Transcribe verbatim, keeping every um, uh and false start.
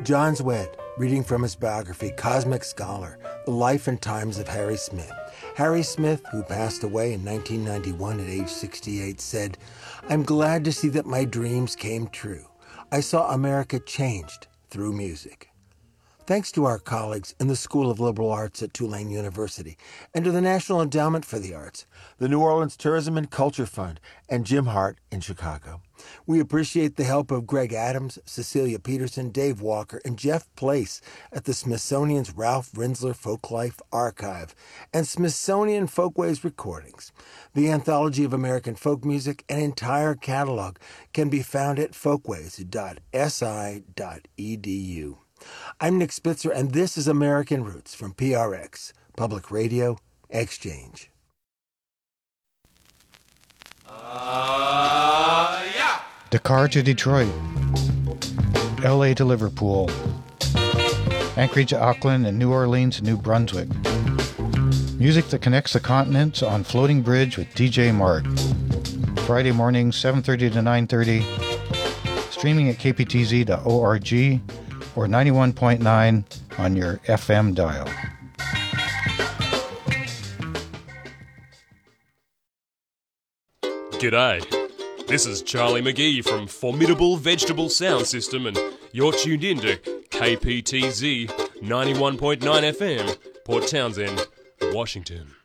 John Zwed, reading from his biography, Cosmic Scholar, The Life and Times of Harry Smith. Harry Smith, who passed away in nineteen ninety-one at age sixty-eight, said, "I'm glad to see that my dreams came true. I saw America changed through music." Thanks to our colleagues in the School of Liberal Arts at Tulane University and to the National Endowment for the Arts, the New Orleans Tourism and Culture Fund, and Jim Hart in Chicago. We appreciate the help of Greg Adams, Cecilia Peterson, Dave Walker, and Jeff Place at the Smithsonian's Ralph Rinzler Folklife Archive and Smithsonian Folkways Recordings. The Anthology of American Folk Music, an entire catalog, can be found at folkways dot s i dot e d u. I'm Nick Spitzer, and this is American Roots from P R X, Public Radio Exchange. Uh, yeah. Dakar to Detroit, L A to Liverpool, Anchorage to Auckland, and New Orleans to New Brunswick. Music that connects the continents on Floating Bridge with D J Mark. Friday mornings, seven thirty to nine thirty. Streaming at k p t z dot org or ninety-one point nine on your F M dial. G'day. This is Charlie McGee from Formidable Vegetable Sound System, and you're tuned in to K P T Z ninety-one point nine F M, Port Townsend, Washington.